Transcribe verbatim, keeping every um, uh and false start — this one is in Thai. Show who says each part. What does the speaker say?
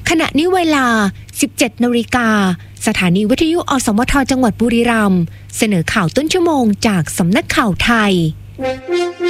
Speaker 1: ขณะนี้เวลา สิบเจ็ดนาฬิกา สถานีวิทยุอสมทจังหวัดบุรีรัมย์เสนอข่าวต้นชั่วโมงจากสำนักข่าวไทย